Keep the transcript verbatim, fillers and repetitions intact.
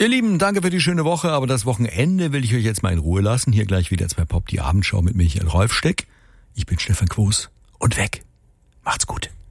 Ihr Lieben, danke für die schöne Woche, aber das Wochenende will ich euch jetzt mal in Ruhe lassen. Hier gleich wieder zwei Pop, die Abendschau mit Michael Rolfsteck. Ich bin Stefan Quos und weg. Macht's gut.